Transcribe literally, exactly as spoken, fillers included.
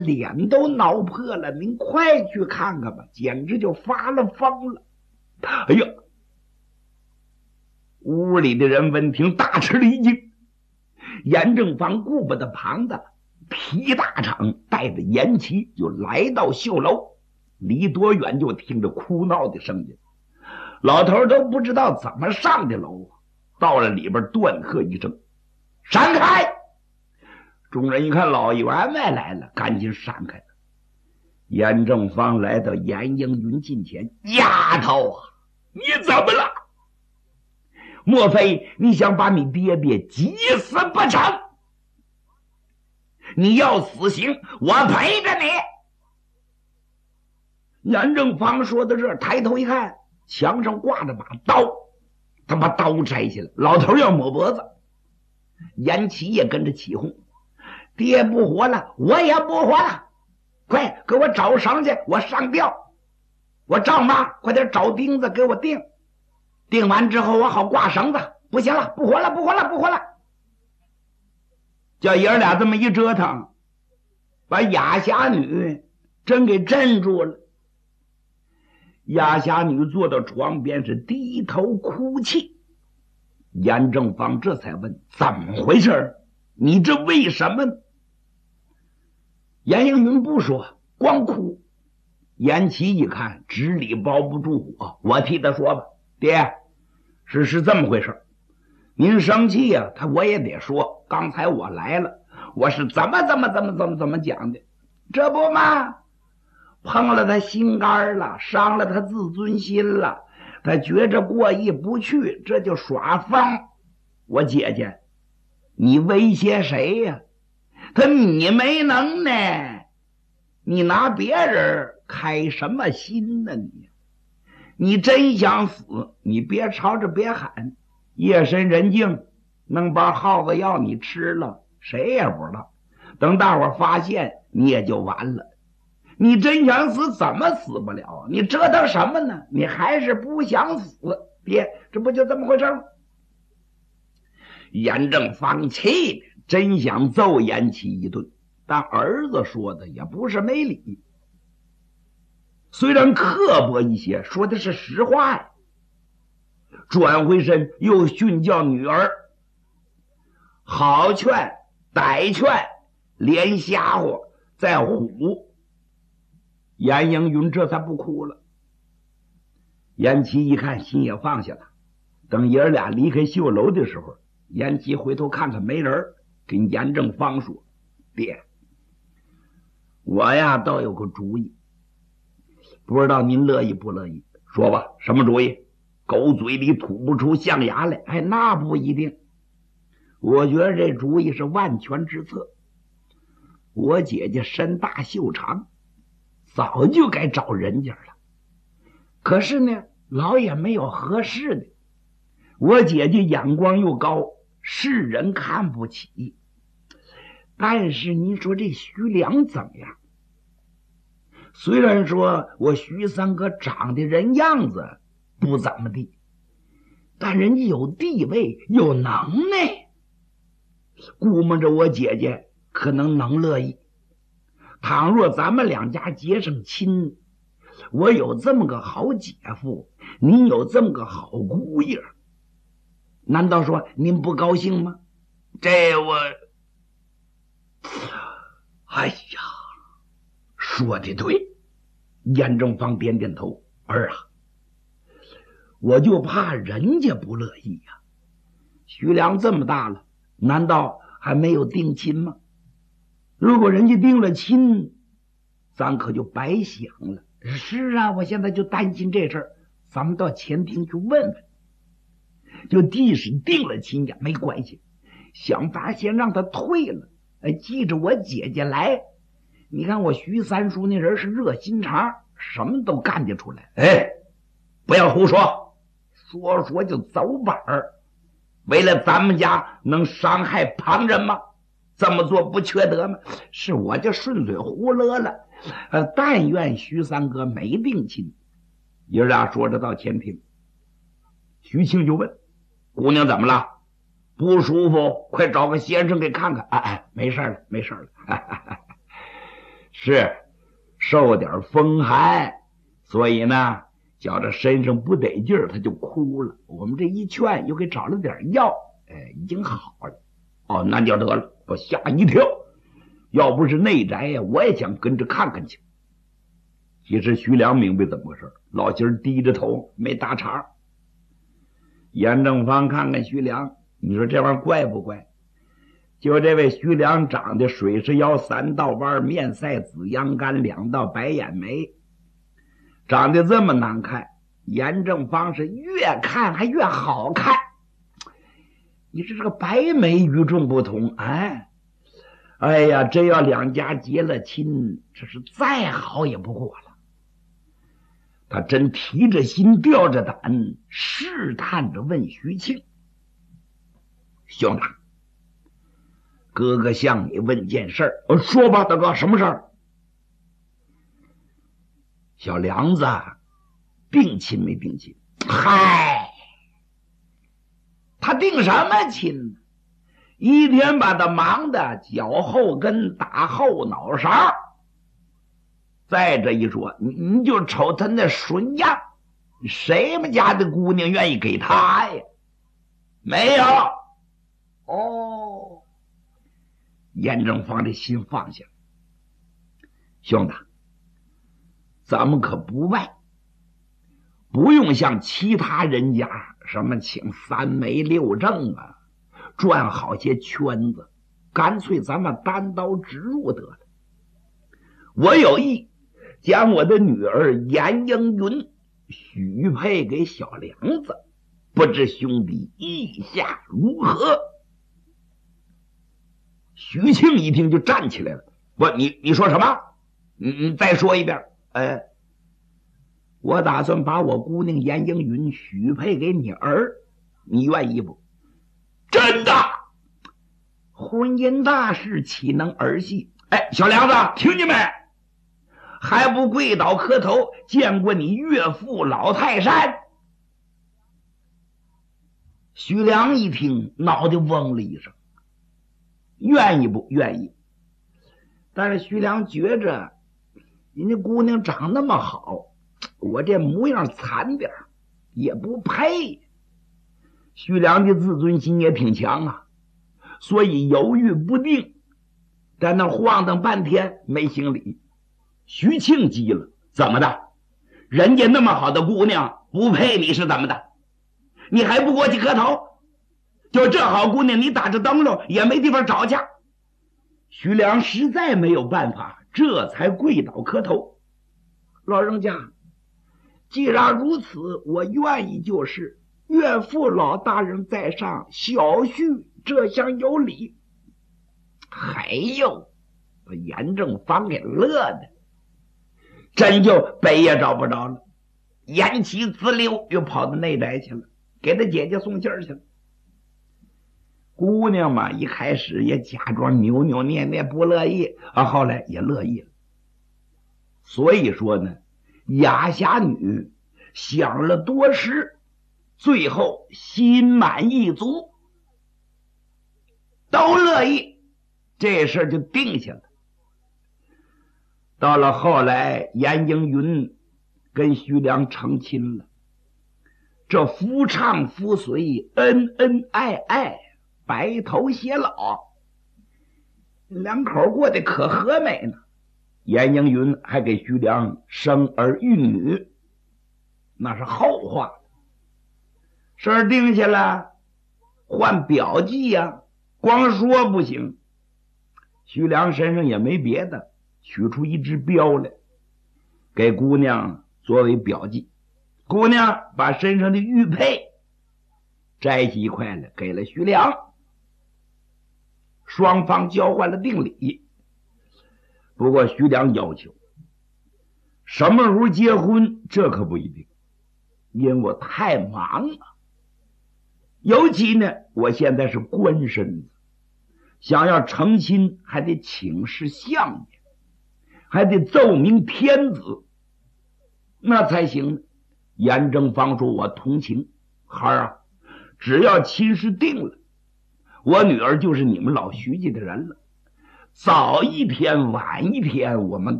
脸都挠破了，您快去看看吧，简直就发了疯了。哎呀，屋里的人闻听大吃了一惊，严正房顾不得旁的皮大厂带着严琦就来到绣楼，离多远就听着哭闹的声音，老头都不知道怎么上的楼，到了里边断喝一声闪开。众人一看老员外来了，赶紧闪开了。严正方来到严英云近前，丫头啊，你怎么了？莫非你想把你爹爹急死不成？你要死刑，我陪着你。严正方说到这儿，抬头一看，墙上挂着把刀，他把刀摘下来，老头要抹脖子。严琦也跟着起哄，爹不活了，我也不活了，快给我找绳去，我上吊。我丈妈快点找钉子给我钉，钉完之后我好挂绳子。不行了，不活了，不活了，不活了。叫爷儿俩这么一折腾，把雅侠女真给镇住了。雅侠女坐到床边是低头哭泣。严正方这才问怎么回事，你这为什么呢？严应云不说，光哭。严琦一看纸里包不住火，我替他说吧，爹，是是这么回事，您生气呀、啊，他我也得说，刚才我来了，我是怎么怎么怎么怎么怎么讲的，这不嘛，碰了他心肝了，伤了他自尊心了，他觉着过意不去，这就耍疯。我姐姐，你威胁谁呀、啊？他你没能耐，你拿别人开什么心呢？你你真想死，你别吵着别喊，夜深人静能把耗子药你吃了，谁也不知道，等大伙发现你也就完了。你真想死怎么死不了？你折腾什么呢？你还是不想死，爹，这不就这么回事吗？严正方气的真想揍严琦一顿，但儿子说的也不是没理，虽然刻薄一些，说的是实话呀。转回身又训教女儿，好劝歹劝，连瞎话再唬。严应云这才不哭了。严琦一看心也放下了，等爷儿俩离开绣楼的时候，严琦回头看看没人，跟严正方说，爹，我呀倒有个主意，不知道您乐意不乐意？说吧，什么主意？狗嘴里吐不出象牙来。哎，那不一定，我觉得这主意是万全之策。我姐姐身大袖长，早就该找人家了，可是呢老也没有合适的。我姐姐眼光又高，世人看不起，但是您说这徐良怎么样？虽然说我徐三哥长得人样子不怎么地，但人家有地位有能耐，估摸着我姐姐可能能乐意。倘若咱们两家结上亲，我有这么个好姐夫，您有这么个好姑爷，难道说您不高兴吗？这我哎呀，说的对。严正方点点头，儿啊，我就怕人家不乐意呀、啊。徐良这么大了，难道还没有定亲吗？如果人家定了亲，咱可就白想了。是啊，我现在就担心这事儿，咱们到前厅去问问。就即使定了亲也没关系，想法先让他退了，哎，记着我姐姐来。你看我徐三叔那人是热心肠，什么都干得出来。哎，不要胡说，说说就走板儿。为了咱们家能伤害旁人吗？这么做不缺德吗？是我就顺嘴胡勒了。呃，但愿徐三哥没定亲。爷俩说着到前厅，徐庆就问姑娘怎么了？不舒服，快找个先生给看看。哎哎，没事了，没事了。 是受点风寒，所以呢觉着身上不得劲儿，他就哭了。我们这一劝，又给找了点药，哎，已经好了。哦，那就得了，我吓一跳。要不是内宅呀，我也想跟着看看去。其实徐良明白怎么回事，老心儿低着头没搭茬。严正方看看徐良，你说这玩意儿怪不怪？就这位徐良长得水是腰三道弯，面赛紫阳干，两道白眼眉，长得这么难看，严正方是越看还越好看。你说这个白眉与众不同，哎，哎呀，这要两家结了亲，这是再好也不过了。他真提着心吊着胆，试探着问徐庆：“兄长，哥哥向你问件事儿。”“说吧，大哥，什么事儿？”“小梁子定亲没定亲？”“嗨，他定什么亲呢？一天把他忙的脚后跟打后脑勺。再这一说，你你就瞅他那损样，谁们家的姑娘愿意给他呀？没有。”“哦。”严正方的心放下。“兄弟，咱们可不外，不用像其他人家什么请三媒六证啊，转好些圈子，干脆咱们单刀直入得了。我有意将我的女儿严英云许配给小梁子，不知兄弟意下如何？”徐庆一听就站起来了：“不，你你说什么？你你再说一遍。”“哎，我打算把我姑娘严英云许配给你儿，你愿意不？”“真的？婚姻大事岂能儿戏？哎，小梁子，听见没？还不跪倒磕头，见过你岳父老泰山？”徐良一听，脑袋嗡了一声，愿意不愿意？但是徐良觉着人家姑娘长那么好，我这模样惨点也不配。徐良的自尊心也挺强啊，所以犹豫不定，在那晃荡半天没行礼。徐庆急了：“怎么的？人家那么好的姑娘不配你是怎么的？你还不过去磕头？就这好姑娘，你打着灯笼也没地方找去。”徐良实在没有办法，这才跪倒磕头：“老人家，既然如此，我愿意就是。岳父老大人在上，小婿这厢有礼。”还有把严正方给乐的，真就北也找不着了。言其自溜，又跑到内宅去了，给他姐姐送信儿去了。姑娘嘛，一开始也假装扭扭捏捏不乐意啊，后来也乐意了。所以说呢，雅侠女想了多时，最后心满意足，都乐意，这事就定下了。到了后来，严英云跟徐良成亲了，这夫唱妇随，恩恩爱爱，白头偕老，两口过得可和美呢。严英云还给徐良生儿育女，那是后话。事儿定下了，换表记呀、啊，光说不行。徐良身上也没别的，取出一只镖来，给姑娘作为表记。姑娘把身上的玉佩摘起一块来，给了徐良。双方交换了定礼。不过徐良要求什么时候结婚，这可不一定，因为我太忙了。尤其呢，我现在是官身子，想要成亲还得请示相爷，还得奏明天子，那才行呢。严正方说：“我同情孩儿啊，只要亲事定了，我女儿就是你们老徐家的人了。 早一天晚一天，我们